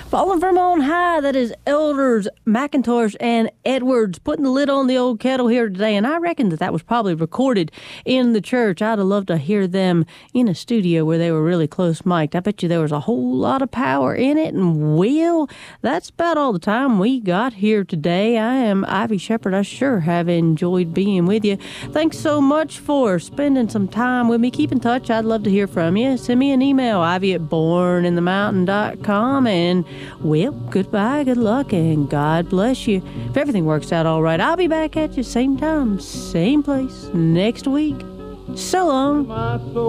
Falling from on high, that is Elders, McIntosh, and Edwards putting the lid on the old kettle here today. And I reckon that was probably recorded in the church. I'd have loved to hear them in a studio where they were really close mic'd. I bet you there was a whole lot of power in it. And, well, that's about all the time we got here today. I am Ivy Shepherd. I sure have enjoyed being with you. Thanks so much for spending some time with me. Keep in touch. I'd love to hear from you. Send me an email, ivy@borninthemountain.com. And, well, goodbye, good luck, and God bless you. If everything works out all right, I'll be back at you same time, same place next week. So long.